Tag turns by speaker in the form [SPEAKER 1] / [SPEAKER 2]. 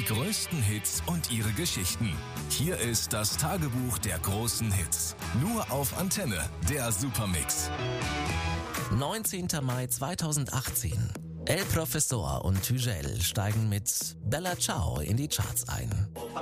[SPEAKER 1] Die größten Hits und ihre Geschichten. Hier ist das Tagebuch der großen Hits. Nur auf Antenne, der Supermix.
[SPEAKER 2] 19. Mai 2018. El Professor und Hügel steigen mit Bella Ciao in die Charts ein.